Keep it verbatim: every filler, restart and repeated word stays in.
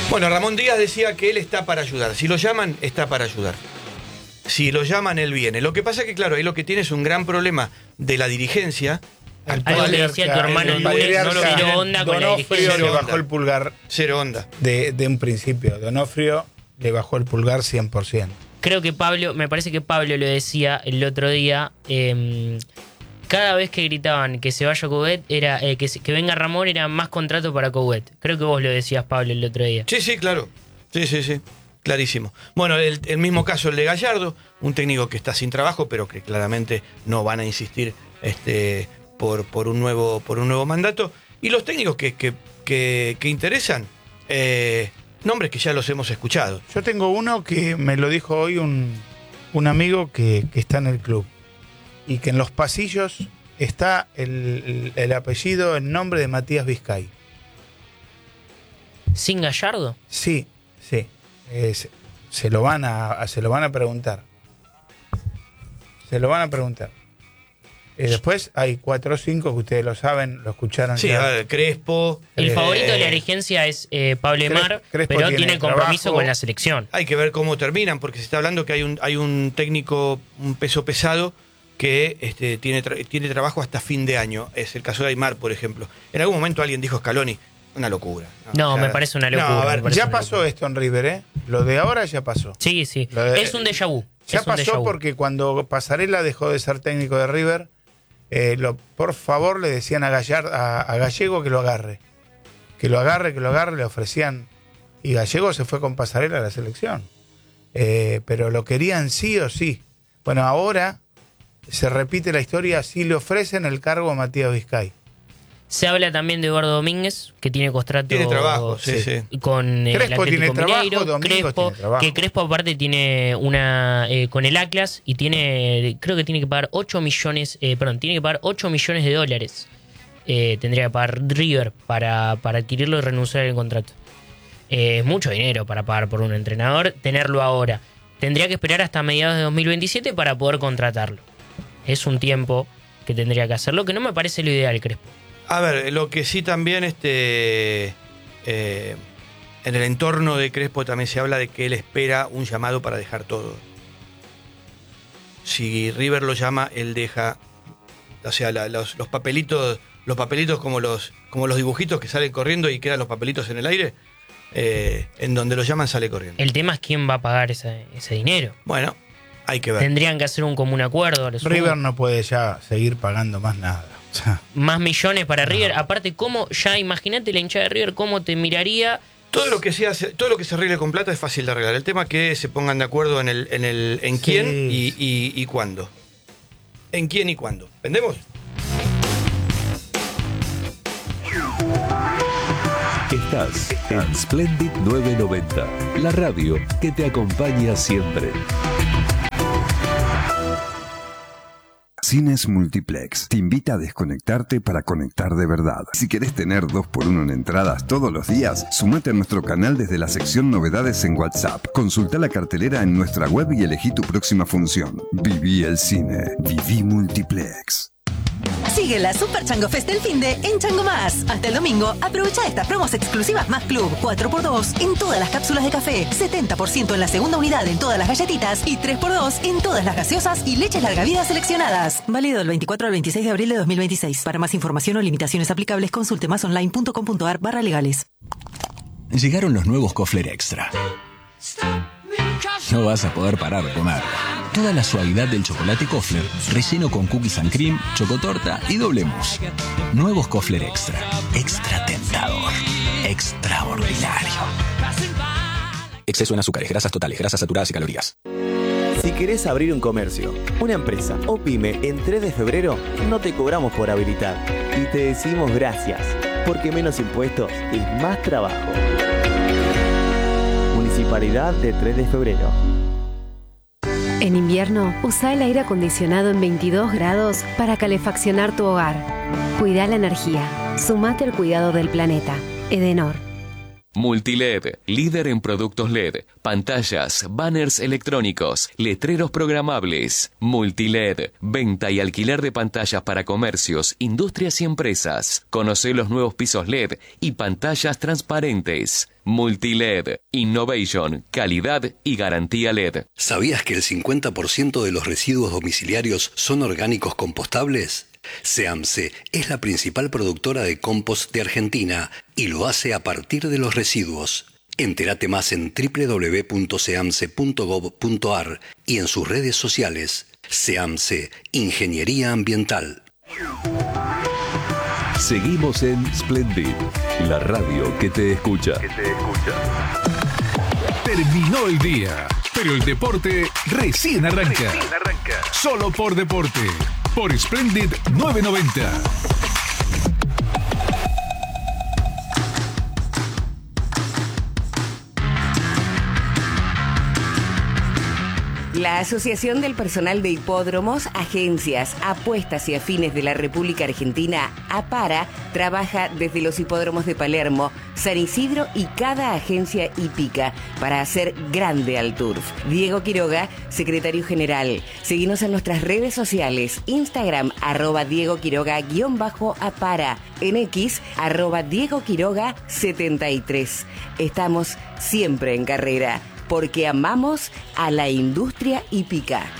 Bueno, Ramón Díaz decía que él está para ayudar. Si lo llaman, está para ayudar. Si lo llaman, él viene. Lo que pasa es que, claro, ahí lo que tiene es un gran problema de la dirigencia. Algo que decía tu hermano el lunes, no lo tiró onda con la dirigencia. Donofrio le bajó el pulgar. Cero onda. De, de un principio. Donofrio le bajó el pulgar cien por ciento. Creo que Pablo, me parece que Pablo lo decía el otro día, eh, cada vez que gritaban que se vaya Coudet, era, eh, que, que venga Ramón, era más contrato para Coudet. Creo que vos lo decías, Pablo, el otro día. Sí, sí, claro. Sí, sí, sí. Clarísimo. Bueno, el, el mismo caso el de Gallardo, un técnico que está sin trabajo, pero que claramente no van a insistir este, por, por, un, nuevo, por un nuevo mandato. Y los técnicos que, que, que, que interesan, eh, nombres que ya los hemos escuchado. Yo tengo uno que me lo dijo hoy un, un amigo que, que está en el club. Y que en los pasillos está el, el, el apellido, el nombre de Matías Vizcay. ¿Sin Gallardo? Sí, sí. Eh, se, se, lo van a, se lo van a preguntar. Se lo van a preguntar. Eh, después hay cuatro o cinco que ustedes lo saben, lo escucharon. Sí, ya. a ver, Crespo. El eh, favorito de la dirigencia es eh, Pablo Aimar, Crespo pero tiene tiene compromiso trabajo. con la selección. Hay que ver cómo terminan, porque se está hablando que hay un, hay un técnico, un peso pesado, que este, tiene, tra tiene trabajo hasta fin de año. Es el caso de Aimar, por ejemplo. En algún momento alguien dijo Scaloni, una locura. No, o sea, me parece una locura. No, a ver, ya pasó locura. esto en River, ¿eh? Lo de ahora ya pasó. Sí, sí. De, es un déjà vu. Ya es un déjà pasó vu. porque cuando Pasarela dejó de ser técnico de River, eh, lo, por favor le decían a, Gallar, a, a Gallego que lo agarre. Que lo agarre, que lo agarre, le ofrecían. Y Gallego se fue con Pasarela a la selección. Eh, pero lo querían sí o sí. Bueno, ahora se repite la historia, si le ofrecen el cargo a Matías Vizcay. Se habla también de Eduardo Domínguez, que tiene contrato Tiene trabajo, sí, sí. con eh, Crespo el tiene Atlético trabajo, Mineiro, Domingos Crespo, tiene trabajo. que Crespo aparte tiene una eh, con el Atlas y tiene, creo que tiene que pagar ocho millones, eh, perdón, tiene que pagar ocho millones de dólares. Eh, tendría que pagar River para, para adquirirlo y renunciar al contrato. Eh, es mucho dinero para pagar por un entrenador, tenerlo ahora. Tendría que esperar hasta mediados de dos mil veintisiete para poder contratarlo. Es un tiempo que tendría que hacerlo, que no me parece lo ideal, Crespo. A ver, lo que sí también este, eh, en el entorno de Crespo también se habla de que él espera un llamado para dejar todo. Si River lo llama, él deja, o sea, la, los, los papelitos, los papelitos como los, como los dibujitos que salen corriendo y quedan los papelitos en el aire, eh, en donde lo llaman sale corriendo. El tema es quién va a pagar ese, ese dinero. Bueno, hay que ver. Tendrían que hacer un común acuerdo. River no puede ya seguir pagando más nada. O sea, más millones para no. River. Aparte, cómo ya imagínate la hinchada de River, cómo te miraría. Todo lo que se hace, todo lo que se arregle con plata es fácil de arreglar. El tema es que se pongan de acuerdo en el, en el, en quién sí. y, y, y cuándo. En quién y cuándo. ¿Vendemos? Estás en Splendid novecientos noventa, la radio que te acompaña siempre. Cines Multiplex te invita a desconectarte para conectar de verdad. Si querés tener dos por uno en entradas todos los días, sumate a nuestro canal desde la sección Novedades en WhatsApp. Consulta la cartelera en nuestra web y elegí tu próxima función. Viví el cine. Viví Multiplex. Sigue la Super Chango Fest del finde en Chango Más. Hasta el domingo, aprovecha estas promos exclusivas Más Club. cuatro por dos en todas las cápsulas de café, setenta por ciento en la segunda unidad en todas las galletitas y tres por dos en todas las gaseosas y leches larga vida seleccionadas. Válido del veinticuatro al veintiséis de abril de dos mil veintiséis. Para más información o limitaciones aplicables, consulte másonline.com.ar barra legales. Llegaron los nuevos Kofler Extra. No vas a poder parar de comer. Toda la suavidad del chocolate Kofler, relleno con cookies and cream, chocotorta y doble mousse. Nuevos Kofler Extra. Extra tentador. Extraordinario. Exceso en azúcares, grasas totales, grasas saturadas y calorías. Si querés abrir un comercio, una empresa o pyme en tres de febrero, no te cobramos por habilitar. Y te decimos gracias, porque menos impuestos es más trabajo. Municipalidad de tres de febrero. En invierno, usa el aire acondicionado en veintidós grados para calefaccionar tu hogar. Cuida la energía. Sumate al cuidado del planeta. Edenor. Multiled, líder en productos L E D, pantallas, banners electrónicos, letreros programables. Multiled, venta y alquiler de pantallas para comercios, industrias y empresas. Conoce los nuevos pisos L E D y pantallas transparentes. Multiled, Innovation, calidad y garantía L E D. ¿Sabías que el cincuenta por ciento de los residuos domiciliarios son orgánicos compostables? SEAMSE es la principal productora de compost de Argentina y lo hace a partir de los residuos. Entérate más en doble u doble u doble u punto seamse punto gob punto ar y en sus redes sociales. SEAMSE, Ingeniería Ambiental. Seguimos en Splendid, la radio que te escucha. Que te escucha. Terminó el día, pero el deporte recién arranca. Recién arranca. Solo por deporte. Por Splendid novecientos noventa. La Asociación del Personal de Hipódromos, Agencias, Apuestas y Afines de la República Argentina, APARA, trabaja desde los hipódromos de Palermo, San Isidro y cada agencia hípica para hacer grande al turf. Diego Quiroga, secretario general. Seguinos en nuestras redes sociales, Instagram, arroba Diego Quiroga, guión bajo APARA, en X, arroba Diego Quiroga setenta y tres. Estamos siempre en carrera, porque amamos a la industria hípica.